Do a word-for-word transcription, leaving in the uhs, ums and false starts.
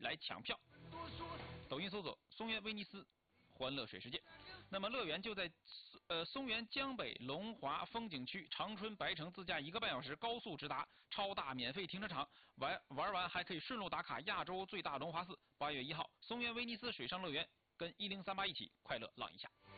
来抢票。抖音搜索松原威尼斯欢乐水世界。那么乐园就在呃松原江北龙华风景区长春白城，自驾一个半小时，高速直达，超大免费停车场。玩玩完还可以顺路打卡亚洲最大龙华寺。八月一号，松原威尼斯水上乐园，跟一零三八一起快乐浪一下。